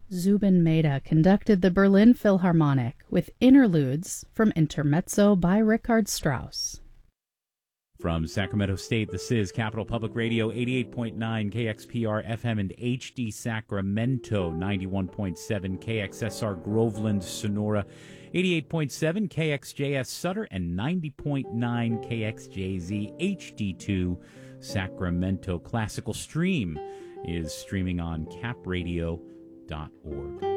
Zubin Mehta conducted the Berlin Philharmonic with interludes from Intermezzo by Richard Strauss. From Sacramento State, this is Capital Public Radio, 88.9 KXPR FM and HD Sacramento, 91.7 KXSR Groveland, Sonora, 88.7 KXJS Sutter, and 90.9 KXJZ HD2 Sacramento. Classical Stream is streaming on capradio.org.